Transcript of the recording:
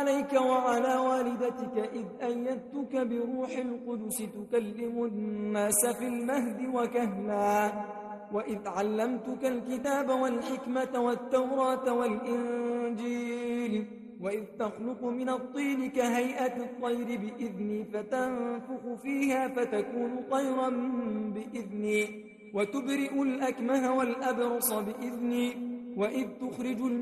عليك وعلى والدتك إذ أيدتك بروح القدس تكلم الناس في المهد وكهلا وإذ علمتك الكتاب والحكمة والتوراة والإنجيل وإذ تخلق من الطين كهيئة الطير بإذني فتنفخ فيها فتكون طيرا بإذني وتبرئ الأكمه والأبرص بإذني وإذ تخرج